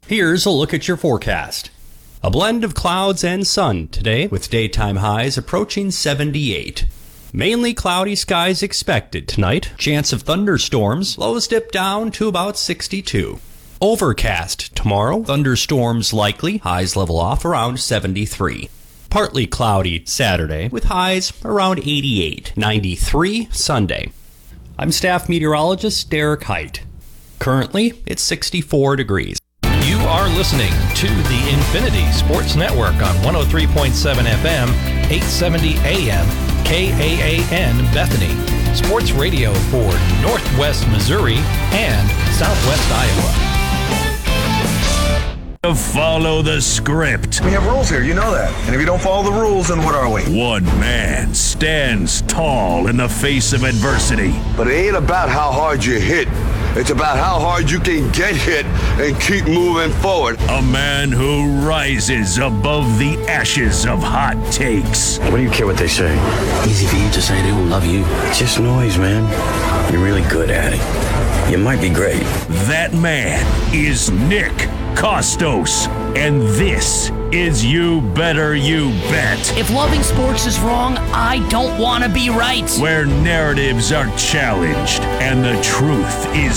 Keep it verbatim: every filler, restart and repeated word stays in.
Here's a look at your forecast. A blend of clouds and sun today, with daytime highs approaching seventy-eight. Mainly cloudy skies expected tonight. Chance of thunderstorms. Lows dip down to about sixty-two. Overcast tomorrow. Thunderstorms likely. Highs level off around seventy-three. Partly cloudy Saturday with highs around eighty-eight. ninety-three Sunday. I'm staff meteorologist Derek Height. Currently, it's sixty-four degrees. You are listening to the Infinity Sports Network on one oh three point seven F M, eight seventy A M, K A A N Bethany. Sports radio for Northwest Missouri and Southwest Iowa. Follow the script. We have rules here, you know that. And if you don't follow the rules, then what are we? One man stands tall in the face of adversity. But it ain't about how hard you hit. It's about how hard you can get hit and keep moving forward. A man who rises above the ashes of hot takes. What do you care what they say? Easy for you to say they don't love you. It's just noise, man. You're really good at it. You might be great. That man is Nick Kostos, and this is You Better You Bet. If loving sports is wrong, I don't want to be right. Where narratives are challenged and the truth is